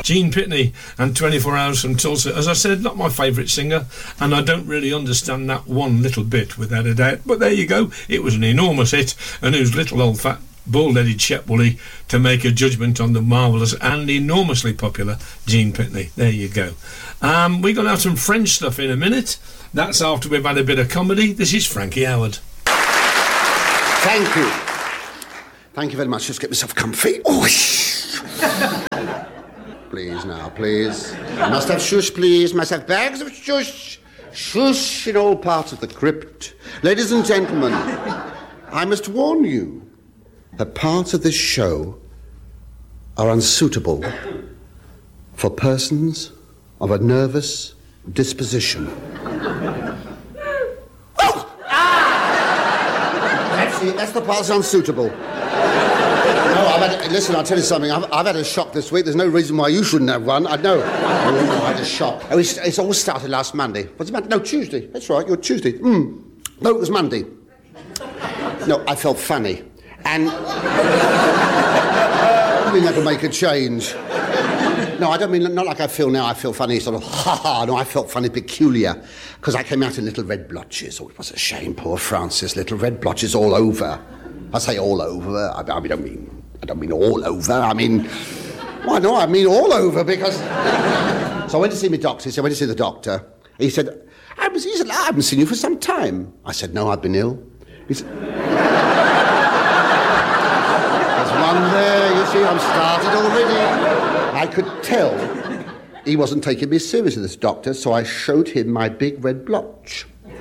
Gene Pitney and 24 Hours from Tulsa. As I said, not my favourite singer, and I don't really understand that one little bit, without a doubt. But there you go. It was an enormous hit, and who's little old fat bald-headed chap Wooly to make a judgment on the marvellous and enormously popular Gene Pitney. There you go. We're going to have some French stuff in a minute. That's after we've had a bit of comedy. This is Frankie Howerd. Thank you. Thank you very much. Just get myself comfy. Oh, please now, please. Must have shush, please. Must have bags of shush. Shush in all parts of the crypt. Ladies and gentlemen, I must warn you that parts of this show are unsuitable for persons of a nervous disposition. Oh! That's it. That's the part that's unsuitable. No, listen, I'll tell you something. I've had a shock this week. There's no reason why you shouldn't have one. I know. I had a shock. Oh, it's all started last Monday. What's it Monday? No, Tuesday. That's right, you're Tuesday. No, it was Monday. No, I felt funny. And I mean, that'll make a change. No, I don't mean, not like I feel now. I feel funny, sort of, ha-ha. No, I felt funny, peculiar, because I came out in little red blotches. Oh, it was a shame, poor Francis. Little red blotches all over. I say all over. I don't mean all over. I mean, why no? I mean all over, because. So I went to see my doctor. I went to see the doctor. He said, I haven't seen you for some time. I said, no, I've been ill. He said, one there, you see, I'm started already. I could tell he wasn't taking me seriously, this doctor, so I showed him my big red blotch.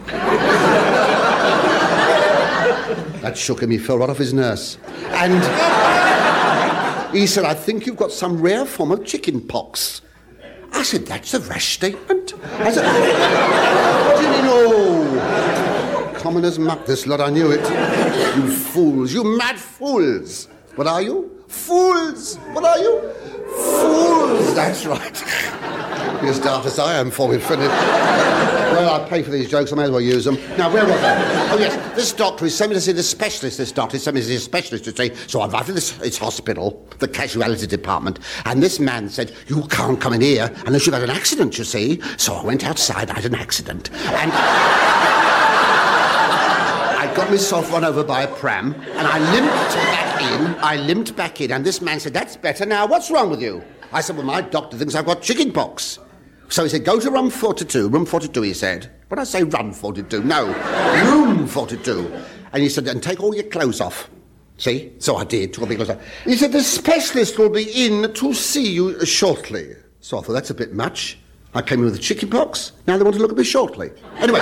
That shook him, he fell right off his nurse. And he said, I think you've got some rare form of chicken pox. I said, that's a rash statement. I said, what do you mean, oh? Common as muck, this lot, I knew it. You fools, you mad fools. What are you? Fools! What are you? Fools! That's right. You're as daft as I am, forward fitted. Well, I pay for these jokes, I may as well use them. Now, where was I? Oh, yes, this doctor, he sent me to see the specialist, this doctor. He sent me to see a specialist to see. So I arrived at this hospital, the casualty department, and this man said, you can't come in here unless you've had an accident, you see. So I went outside, I had an accident, and I got myself run over by a pram, and I limped back in, and this man said, that's better now, what's wrong with you? I said, well, my doctor thinks I've got chicken pox. So he said, go to room 42, he said. When I say run 42, no, room 42. And he said, and take all your clothes off. See? So I did, took all my clothes off. He said, the specialist will be in to see you shortly. So I thought, that's a bit much. I came in with the chicken pox, now they want to look at me shortly. Anyway,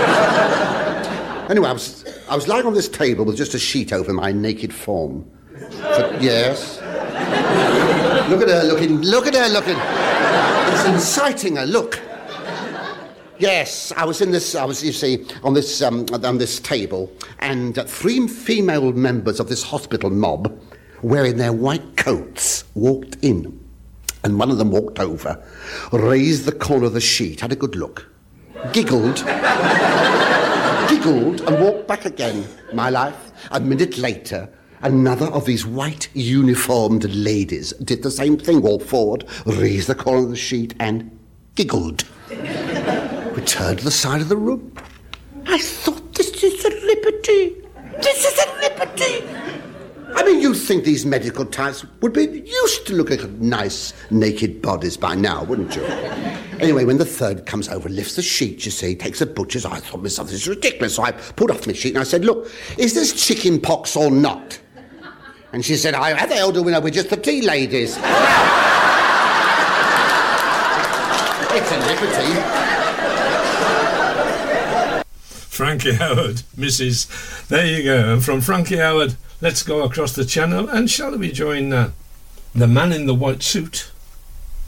I was lying on this table with just a sheet over my naked form. Yes. Look at her looking. It's inciting her, look. Yes, I was, you see, on this table, and 3 female members of this hospital mob, wearing their white coats, walked in. And one of them walked over, raised the corner of the sheet, had a good look, giggled, and walked back again. My life, a minute later, another of these white uniformed ladies did the same thing, walked forward, raised the corner of the sheet, and giggled. Returned to the side of the room. I thought, this is a liberty. I mean, you'd think these medical types would be used to looking at nice, naked bodies by now, wouldn't you? Anyway, when the third comes over, lifts the sheet, you see, takes a butcher's, I thought myself, this is ridiculous. So I pulled off my sheet and I said, look, is this chicken pox or not? And she said, how the hell do we know? We're just the tea ladies. It's a liberty. Frankie Howerd, Mrs. There you go. And from Frankie Howerd, let's go across the channel and shall we join the man in the white suit?